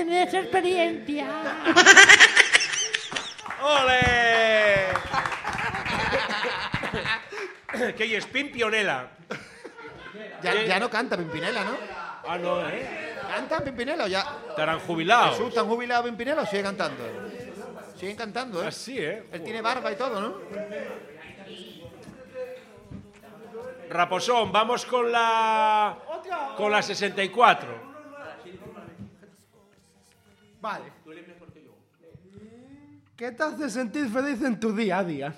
de esa experiencia. ¡Ole! ¿Qué es? Pimpionela. Ya no canta Pimpinela, ¿no? Ah, no, ¿Canta Pimpinela o ya? Estarán jubilados. ¿Jesús, tan jubilado Pimpinela o sigue cantando? Siguen cantando, ¿eh? Así, ¿eh? Él tiene barba y todo, ¿no? Raposón, vamos con la 64. Vale. ¿Qué te hace sentir feliz en tu día a día?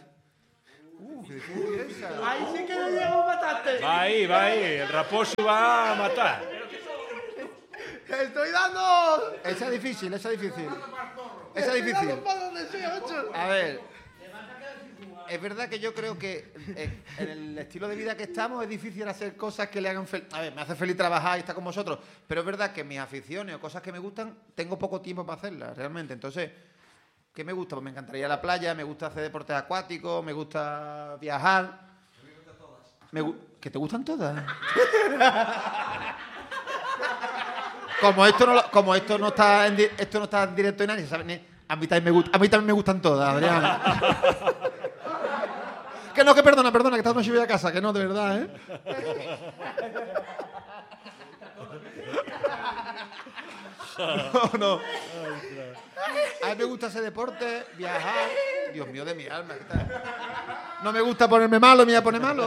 Ahí sí que no llego a matarte. Va ahí. El Raposo va a matar. ¡Estoy dando! Esa es difícil. Estoy dando para donde sea, ocho. A ver, es verdad que yo creo que en el estilo de vida que estamos es difícil hacer cosas que le hagan feliz. A ver, me hace feliz trabajar y estar con vosotros, pero es verdad que mis aficiones o cosas que me gustan, tengo poco tiempo para hacerlas, realmente. Entonces, ¿qué me gusta? Pues me encantaría la playa, me gusta hacer deportes acuáticos, me gusta viajar. Me gustan todas. ¿Que te gustan todas? Como esto no está en directo y nadie sabe. A mí también me gustan todas, Adrián. Que perdona, que esta noche voy a casa, que no, de verdad, ¿eh? No. A mí me gusta hacer deporte, viajar. Dios mío de mi alma. No me gusta ponerme malo, me voy a poner malo.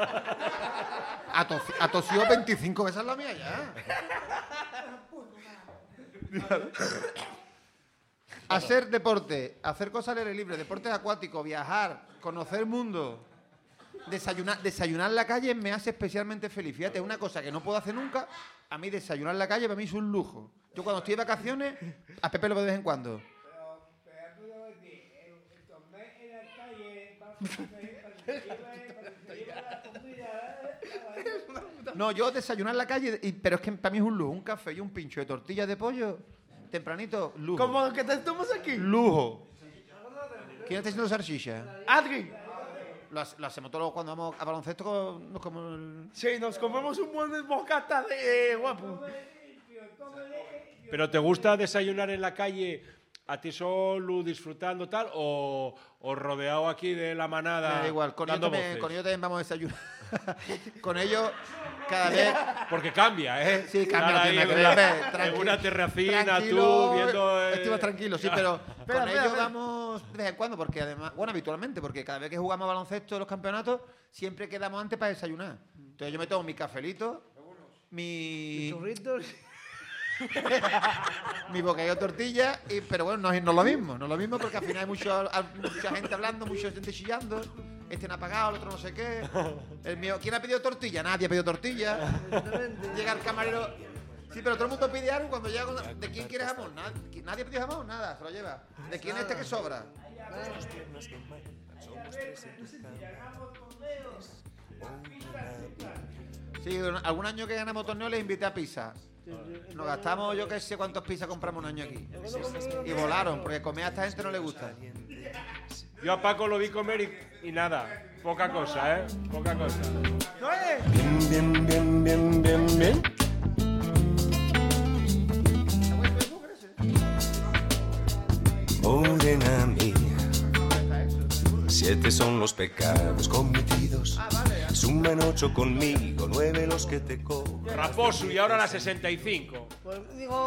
Ha tosido 25 veces la mía ya. Hacer deporte, hacer cosas al aire libre, deportes acuáticos, viajar, conocer el mundo, desayunar en la calle me hace especialmente feliz. Fíjate, es una cosa que no puedo hacer nunca. A mí desayunar en la calle para mí es un lujo. Yo cuando estoy de vacaciones, a Pepe lo veo de vez en cuando. No, yo desayunar en la calle, pero es que para mí es un lujo. Un café y un pincho de tortillas de pollo, tempranito, lujo. Como lo que te estamos aquí. Lujo. ¿Quién está haciendo salchicha? Adri. Lo hacemos todos cuando vamos a baloncesto. Sí, nos comemos un buen bocata de guapo. ¿Pero te gusta desayunar en la calle a ti solo, disfrutando tal, o rodeado aquí de la manada? Me da igual, con ellos también vamos a desayunar. Con ellos cada vez. Porque cambia, ¿eh? Sí, cambia. Ahí en una terracina, tú viendo. Estoy más tranquilo, sí, pero con ellos vamos de vez en cuando, porque además, bueno, habitualmente, porque cada vez que jugamos baloncesto en los campeonatos, siempre quedamos antes para desayunar. Entonces yo me tomo mi cafelito, mi churritos. Mi bocadillo de tortilla, pero bueno, no es lo mismo porque al final hay mucha gente hablando, mucha gente chillando, este no ha pagado, el otro no sé qué, el mío, ¿quién ha pedido tortilla? Nadie ha pedido tortilla. Llega el camarero, sí, pero todo el mundo pide algo cuando llega, ¿de quién quieres jamón? Nadie ha pedido jamón, nada, se lo lleva. ¿De quién es este que sobra? Sí, algún año que ganamos torneo les invité a pizza. Nos gastamos, yo qué sé cuántos pizzas compramos un año aquí. Y volaron, porque comer a esta gente no le gusta. Yo a Paco lo vi comer y nada. Poca cosa, ¿eh? Poca cosa. Bien. Morena mía, 7 son los pecados cometidos. Suman 8 conmigo, 9 los que te cobran. Raposo, y ahora la 65. Pues digo,